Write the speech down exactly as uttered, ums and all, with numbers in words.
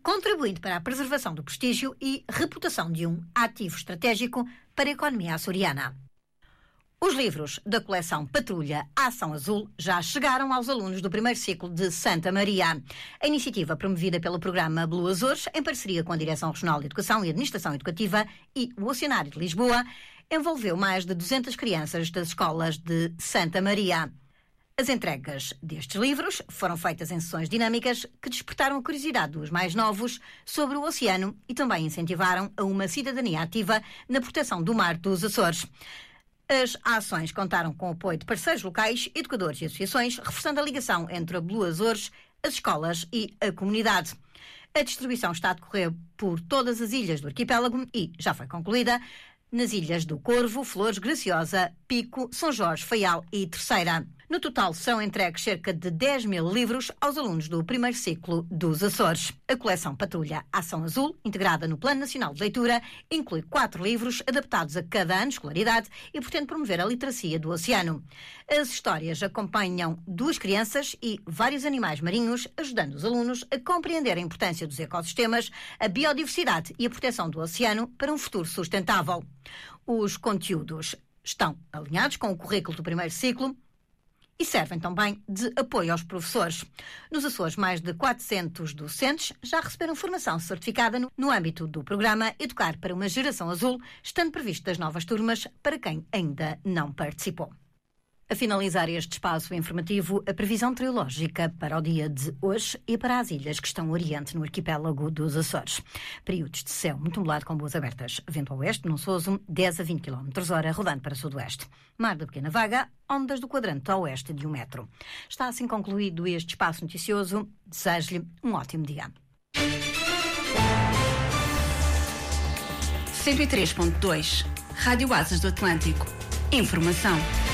contribuindo para a preservação do prestígio e reputação de um ativo estratégico para a economia açoriana. Os livros da coleção Patrulha Ação Azul já chegaram aos alunos do primeiro ciclo de Santa Maria. A iniciativa, promovida pelo programa Blue Açores, em parceria com a Direção Regional de Educação e Administração Educativa e o Oceanário de Lisboa, envolveu mais de duzentas crianças das escolas de Santa Maria. As entregas destes livros foram feitas em sessões dinâmicas que despertaram a curiosidade dos mais novos sobre o oceano e também incentivaram a uma cidadania ativa na proteção do mar dos Açores. As ações contaram com o apoio de parceiros locais, educadores e associações, reforçando a ligação entre a Blue Açores, as escolas e a comunidade. A distribuição está a decorrer por todas as ilhas do arquipélago e já foi concluída nas ilhas do Corvo, Flores, Graciosa, Pico, São Jorge, Faial e Terceira. No total, são entregues cerca de dez mil livros aos alunos do primeiro ciclo dos Açores. A coleção Patrulha Ação Azul, integrada no Plano Nacional de Leitura, inclui quatro livros adaptados a cada ano de escolaridade e pretende promover a literacia do oceano. As histórias acompanham duas crianças e vários animais marinhos, ajudando os alunos a compreender a importância dos ecossistemas, a biodiversidade e a proteção do oceano para um futuro sustentável. Os conteúdos estão alinhados com o currículo do primeiro ciclo e servem também de apoio aos professores. Nos Açores, mais de quatrocentos docentes já receberam formação certificada no, no âmbito do programa Educar para uma Geração Azul, estando previstas novas turmas para quem ainda não participou. A finalizar este espaço informativo, a previsão meteorológica para o dia de hoje e para as ilhas que estão a oriente no arquipélago dos Açores. Períodos de céu muito nublado com boas abertas. Vento a oeste, num Souso, dez a vinte quilómetros hora, rodando para sudoeste. Mar da Pequena Vaga, ondas do quadrante a oeste de um metro. Está assim concluído este espaço noticioso. Desejo-lhe um ótimo dia. cento e três ponto dois Rádio Asas do Atlântico. Informação.